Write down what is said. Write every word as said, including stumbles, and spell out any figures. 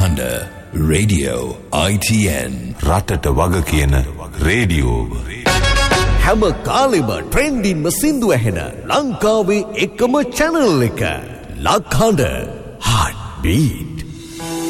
ලක්හඬ radio I T N රටට වග කියන රේඩියෝ හැම කාලෙම ට්‍රෙන්ඩින්ම සින්දු ඇහෙන ලංකාවේ එකම channel එක ලක්හඬ Heartbeat